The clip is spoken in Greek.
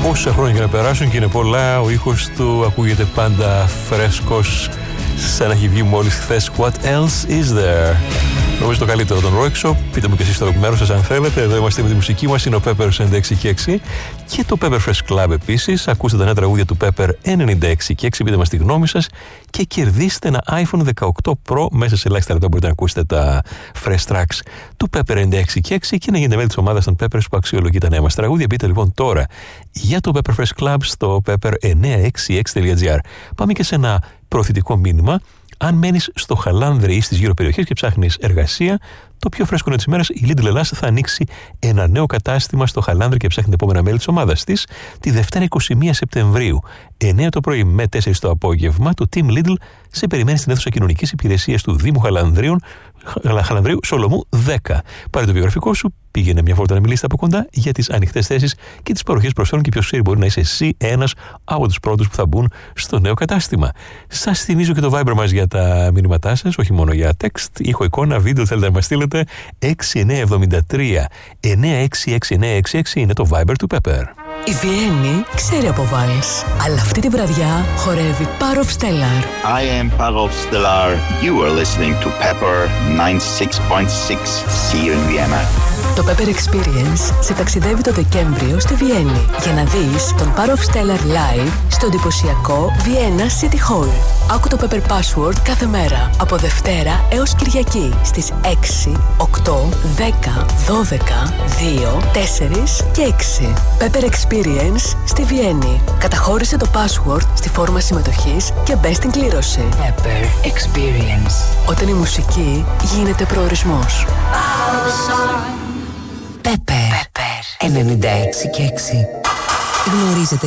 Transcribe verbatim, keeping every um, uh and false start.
Όσα χρόνια για να περάσουν και είναι πολλά, ο ήχος του ακούγεται πάντα φρέσκος, σαν να έχει βγει μόλις χθες. What else is there? Νομίζω το καλύτερο των Rockshop. Πείτε μου και εσείς το μέρος σας αν θέλετε. Εδώ είμαστε με τη μουσική μας. Είναι ο Pepper ενενήντα έξι και έξι και το Pepper Fresh Club επίσης. Ακούστε τα νέα τραγούδια του Pepper ενενήντα έξι και έξι. Πείτε μας τη γνώμη σας και κερδίστε ένα άιφον δεκαοκτώ Pro. Μέσα σε ελάχιστα λεπτά μπορείτε να ακούσετε τα fresh tracks του Pepper ενενήντα έξι και έξι και να γίνετε μέλη της ομάδας των Peppers που αξιολογεί τα νέα μας τραγούδια. Μπείτε λοιπόν τώρα για το Pepper Fresh Club στο pepper εννιακόσια εξήντα έξι τελεία τζι άρ. Πάμε και σε ένα προωθητικό μήνυμα. Αν μένεις στο Χαλάνδρη ή στις γύρω περιοχές και ψάχνεις εργασία, το πιο φρέσκο νέο της ημέρας, η Lidl Ελλάς θα ανοίξει ένα νέο κατάστημα στο Χαλάνδρη και ψάχνει τα επόμενα μέλη της ομάδας της τη Δευτέρα είκοσι μία Σεπτεμβρίου, εννιά το πρωί με τέσσερα το απόγευμα. Το Team Lidl σε περιμένει στην αίθουσα κοινωνικής υπηρεσίας του Δήμου Χαλανδρίων, Χαλανδρίου Σολομού δέκα. Πάρε το βιογραφικό σου, πήγαινε μια φορά να μιλήσει από κοντά για τις ανοιχτές θέσεις και τις παροχές προσφέρουν και ποιος ξέρει μπορεί να είσαι εσύ ένας από τους πρώτους που θα μπουν στο νέο κατάστημα. Σας θυμίζω και το Viber μας για τα μηνύματά σας, όχι μόνο για text, ήχο, εικόνα, βίντεο θέλετε να μας στείλετε. έξι εννιά εβδομήντα τρία εννιά έξι έξι εννιά έξι έξι είναι το Viber του Pepper. Η Βιέννη ξέρει από Vals, αλλά αυτή τη βραδιά χορεύει Parov Stellar. I am Parov Stellar. You are listening to Pepper ninety-six point six here in Vienna. Το Pepper Experience σε ταξιδεύει το Δεκέμβριο στη Βιέννη για να δεις τον Parov Stellar live στο εντυπωσιακό Vienna City Hall. Άκου το Pepper Password κάθε μέρα από Δευτέρα έως Κυριακή στις έξι, οκτώ, δέκα, δώδεκα, δύο, τέσσερα και έξι. Pepper Experience στη Βιέννη. Καταχώρησε το password στη φόρμα συμμετοχής και μπες στην κλήρωση. Pepper Experience. Όταν η μουσική γίνεται προορισμός. Pepper ενενήντα έξι και έξι. Γνωρίζετε